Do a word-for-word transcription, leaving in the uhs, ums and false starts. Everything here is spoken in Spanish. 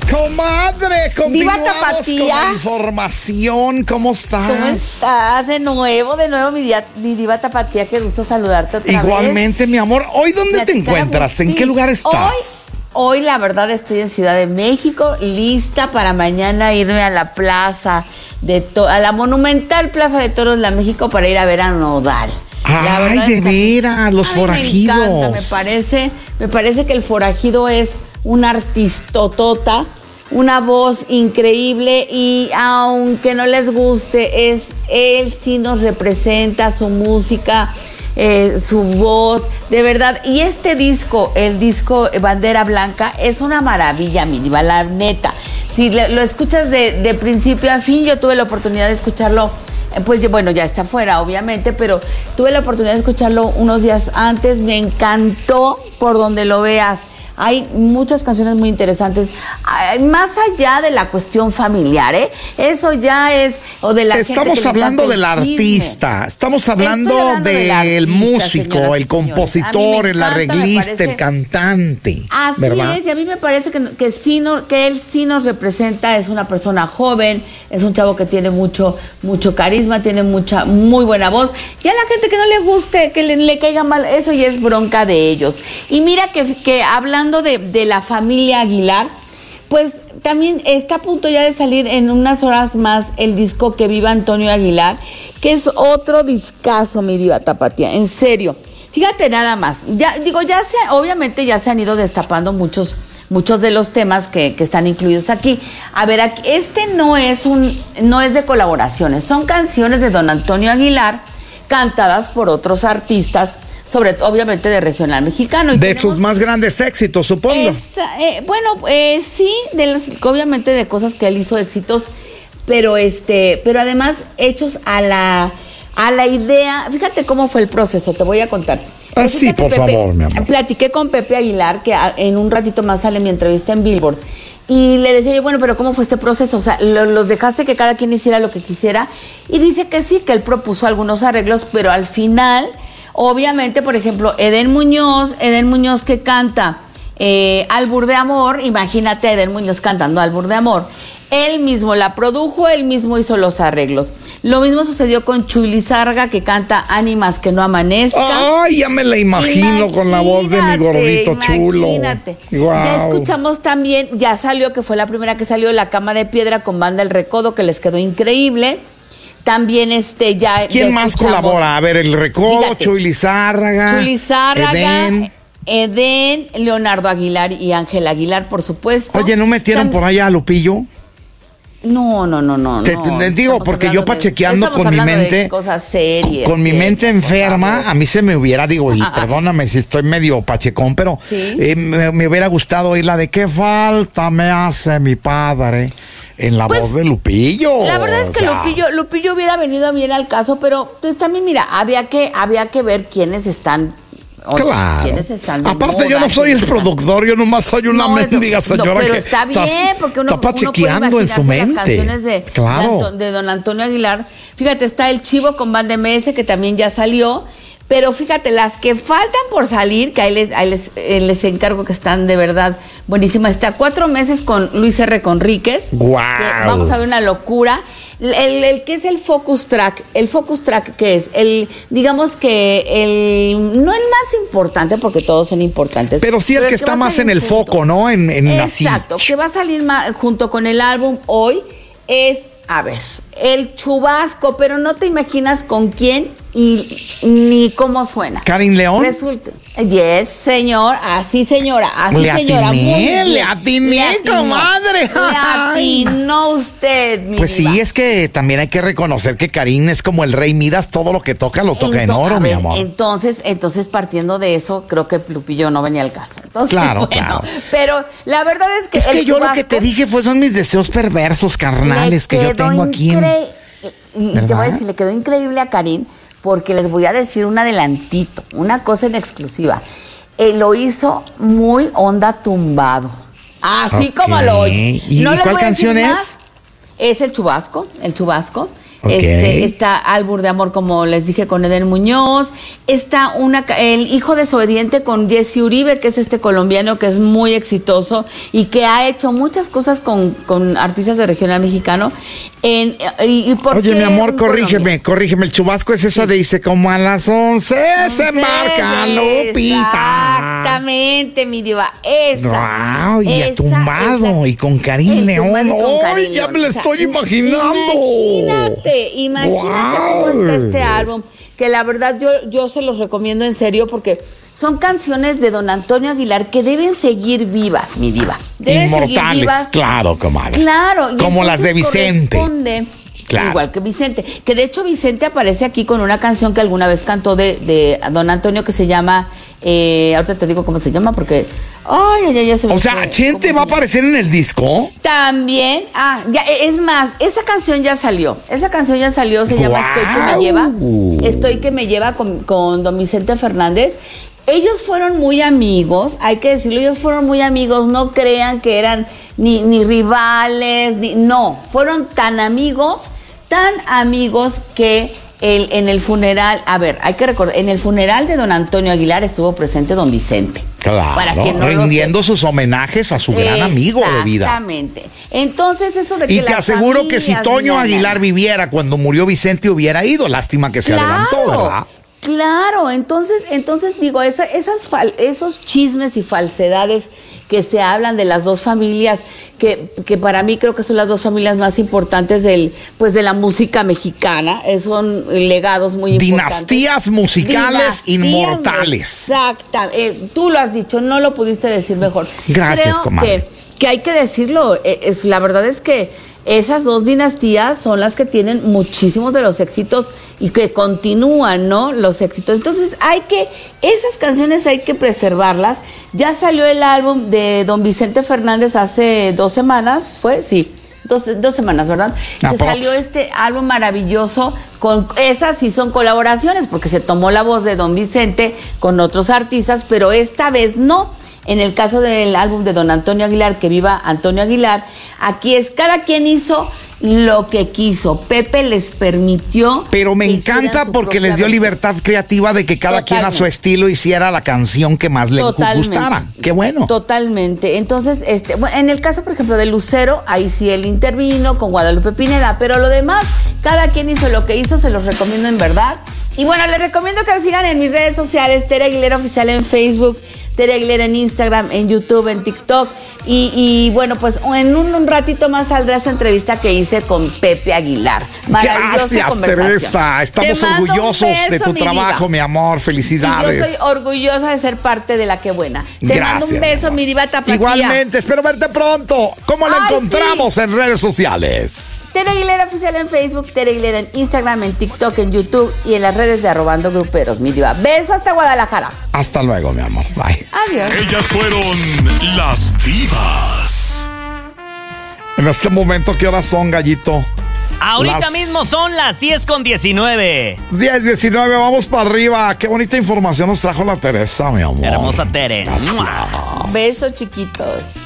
Comadre, continuamos Diva Tapatía. con la información. ¿Cómo estás? ¿Cómo estás? De nuevo, de nuevo, mi, dia, mi Diva Tapatía, qué gusto saludarte otra Igualmente, vez. mi amor. ¿Hoy dónde Platicar te encuentras? Agustín. ¿En qué lugar estás? Hoy, hoy, la verdad, estoy en Ciudad de México, lista para mañana irme a la plaza, de to a la monumental Plaza de Toros de la México para ir a ver a Nodal. Ay, de veras, los forajidos. Me encanta, me parece, me parece que el forajido es un artistotota, una voz increíble y aunque no les guste, es él sí nos representa su música, eh, su voz, de verdad. Y este disco, el disco Bandera Blanca, es una maravilla, mi diva, la neta. Si lo escuchas de, de principio a fin, yo tuve la oportunidad de escucharlo. Pues bueno, ya está fuera, obviamente, pero tuve la oportunidad de escucharlo unos días antes. Me encantó por donde lo veas. Hay muchas canciones muy interesantes, más allá de la cuestión familiar, ¿eh? Eso ya es, o de la Estamos gente que hablando le del encanta el artista, estamos hablando, hablando del del artista, músico, señoras y el compositor, señores. el A mí me encanta, me arreglista, parece- el cantante. Así ¿verdad? es, y a mí me parece que, que, sí no, que él sí nos representa, es una persona joven, es un chavo que tiene mucho, mucho carisma, tiene mucha, muy buena voz. Y a la gente que no le guste, que le, le caiga mal, eso ya es bronca de ellos. Y mira que, que hablando de, de la familia Aguilar, pues también está a punto ya de salir en unas horas más el disco Que Viva Antonio Aguilar, que es otro discazo, mi diva Tapatía, en serio. Fíjate nada más, ya digo, ya se, obviamente ya se han ido destapando muchos, muchos de los temas que, que están incluidos aquí. A ver, aquí, este no es un, no es de colaboraciones, son canciones de don Antonio Aguilar, cantadas por otros artistas, sobre todo, obviamente, de regional mexicano. Y De tenemos- sus más grandes éxitos, supongo. Esa, eh, bueno, eh, sí, de las, obviamente de cosas que él hizo éxitos, pero este, pero además hechos a la, a la idea. Fíjate cómo fue el proceso, te voy a contar. Ah, Resulta sí, que por favor, mi amor. Platiqué con Pepe Aguilar, que a- en un ratito más sale mi entrevista en Billboard, y le decía yo, bueno, pero ¿cómo fue este proceso? O sea, lo- los dejaste que cada quien hiciera lo que quisiera, y dice que sí, que él propuso algunos arreglos, pero al final, obviamente, por ejemplo, Eden Muñoz, Eden Muñoz que canta eh, Albur de Amor, imagínate a Eden Muñoz cantando Albur de Amor. Él mismo la produjo, él mismo hizo los arreglos. Lo mismo sucedió con Chuy Lizárraga, que canta Ánimas que no amanezcan. Ay, ya me la imagino con la voz de mi gordito chulo. Imagínate. Guau. Ya escuchamos también, ya salió, que fue la primera que salió, La Cama de Piedra con Banda El Recodo, que les quedó increíble. También este ya. ¿Quién ya más escuchamos- colabora? A ver, el Recodo, Fíjate. Chuy Lizárraga. Chuy Lizárraga, Edén. Edén, Leonardo Aguilar y Ángel Aguilar, por supuesto. Oye, ¿no metieron Tam- por allá a Lupillo? No, no, no, no. Te- no. te- te digo, Estamos porque yo hablando de- pachequeando estamos con mi hablando de mente- cosas serias. Con mi serias, mente por enferma, favor. a mí se me hubiera, digo, y perdóname si estoy medio pachecón, pero Sí. eh, me, me hubiera gustado oír la de qué falta me hace mi padre en la Pues, voz de Lupillo. La verdad es o que sea, Lupillo, Lupillo hubiera venido bien al caso, pero pues, también, mira, había que, había que ver quiénes están. oye, Claro. quiénes están de Aparte, moda, yo no soy el quiénes están- productor, yo nomás soy una No, mendiga no, señora pero que está bien, porque uno, está uno puede pachequeando en su imaginarse las mente. canciones de, Claro. de, Anto- de don Antonio Aguilar. Fíjate, está El Chivo con Banda M S, que también ya salió. Pero fíjate, las que faltan por salir, que ahí les, ahí les, eh, les encargo, que están de verdad buenísimas. Está Cuatro Meses con Luis R. Conríquez. Guau. Que vamos a ver una locura. El, el que es el focus track, el focus track, ¿qué es? El, digamos que el, no el más importante, porque todos son importantes. Pero sí el que va está a más salir en el junto. foco, ¿no? En, en así. Exacto, que va a salir ma- junto con el álbum hoy es, a ver, el Chubasco, pero no te imaginas con quién y ni cómo suena. ¿Karin León? Resulta, yes, señor, así señora, así Le señora. atiné, muy bien. le atiné, atinó, comadre. Le atinó usted, mi Pues diva. sí, es que también hay que reconocer que Karin es como el rey Midas, todo lo que toca lo toca en Ento- oro, a mi ver, amor. Entonces, entonces partiendo de eso, creo que Lupillo no venía al caso. Entonces, Claro, bueno, claro. Pero la verdad es que Es que el yo lo que Chubasco te dije fue son mis deseos perversos, carnales, le que yo quedó tengo aquí. en- incre- Y, y te ¿Verdad? voy a decir, le quedó increíble a Karin, porque les voy a decir un adelantito, una cosa en exclusiva. Él lo hizo muy onda tumbado. Así Ok. como lo oye. ¿Y- y les cuál voy a decir canción es? más. Es el Chubasco, el Chubasco. Okay. Este, está Albur de Amor, como les dije, con Eden Muñoz. Está una, el hijo desobediente con Jesse Uribe, que es este colombiano que es muy exitoso y que ha hecho muchas cosas con, con artistas de regional mexicano. En, y, y ¿por Oye, qué mi amor, en corrígeme, Colombia? corrígeme. El chubasco es esa Sí. de dice como a las once se embarca Lupita. Exactamente, mi diva. Esa. Wow, y esa, atumbado, esa. y con Karim El León. tumbado y con ¡Ay, Karim ya León! me la O sea, estoy imaginando! Imagínate, imagínate Wow. cómo está este álbum. Que la verdad yo, yo se los recomiendo en serio porque son canciones de don Antonio Aguilar que deben seguir vivas, mi diva. Deben seguir Inmortales, vivas. claro, comadre. Claro. y Como las de entonces Vicente. corresponde, Claro. Igual que Vicente. Que de hecho Vicente aparece aquí con una canción que alguna vez cantó de, de don Antonio que se llama, eh, ahorita te digo cómo se llama porque, ay, ay, ay, ya se me O sea, fue. ¿Chente ¿Cómo va a se llama? aparecer en el disco? También, ah, ya, es más, esa canción ya salió. Esa canción ya salió, se llama ¡Guau! Estoy que me lleva. Estoy que me lleva con, con don Vicente Fernández. Ellos fueron muy amigos, hay que decirlo, ellos fueron muy amigos, no crean que eran ni, ni rivales, ni, no, fueron tan amigos, tan amigos que el, en el funeral, a ver, hay que recordar, en el funeral de don Antonio Aguilar estuvo presente don Vicente. Claro, Para quien no lo rindiendo sepa. sus homenajes a su gran amigo de vida. Exactamente. Entonces, eso de que Y te las aseguro que si familias Toño vivan- Aguilar viviera cuando murió Vicente, hubiera ido. Lástima que se adelantó, ¿verdad? Claro, entonces, entonces digo, esa- esas fal- esos chismes y falsedades que se hablan de las dos familias, que, que para mí creo que son las dos familias más importantes del, pues de la música mexicana, eh, son legados muy importantes. Dinastías musicales inmortales. Exacta, eh, tú lo has dicho, no lo pudiste decir mejor. Gracias, Creo comadre. que, que hay que decirlo, eh, es, la verdad es que esas dos dinastías son las que tienen muchísimos de los éxitos y que continúan, ¿no? Los éxitos. Entonces hay que, esas canciones hay que preservarlas. Ya salió el álbum de don Vicente Fernández hace dos semanas, ¿fue? Sí, dos, dos semanas, ¿verdad? Que Aprox. salió este álbum maravilloso, con esas sí son colaboraciones, porque se tomó la voz de don Vicente con otros artistas, pero esta vez no. En el caso del álbum de don Antonio Aguilar, Que Viva Antonio Aguilar, aquí es cada quien hizo lo que quiso. Pepe les permitió. Pero me que hicieran encanta su porque les propia dio versión. libertad creativa de que cada quien a su Totalmente. estilo hiciera la canción que más le Totalmente. gustara. Qué bueno. Totalmente. Entonces, este, bueno, en el caso, por ejemplo, de Lucero, ahí sí él intervino con Guadalupe Pineda, pero lo demás, cada quien hizo lo que hizo, se los recomiendo en verdad. Y bueno, les recomiendo que me sigan en mis redes sociales, Tere Aguilera Oficial en Facebook, Tere Aguilera en Instagram, en YouTube, en TikTok. Y, y bueno, pues en un, un ratito más saldrá esa entrevista que hice con Pepe Aguilar. Maravillosa Gracias, conversación. Teresa. Estamos Te mando un orgullosos de beso, tu mi trabajo, diva. mi amor. Y yo Felicidades. soy orgullosa de ser parte de La Que Buena. Te Gracias, mando un beso, amor. mi diva tapatía. Igualmente, espero verte pronto. ¿Cómo la Ay, encontramos en redes sociales? Tere Aguilera Oficial en Facebook, Tere Aguilera en Instagram, en TikTok, en YouTube y en las redes de Arrobando Gruperos, mi diva. Beso hasta Guadalajara. Hasta luego, mi amor. Bye. Adiós. Ellas fueron las divas. En este momento, ¿qué horas son, gallito? Ahorita Las- mismo son las diez con diecinueve. diez diecinueve, vamos para arriba. Qué bonita información nos trajo la Teresa, mi amor. Hermosa Tere. Gracias. ¡Mua! Besos chiquitos.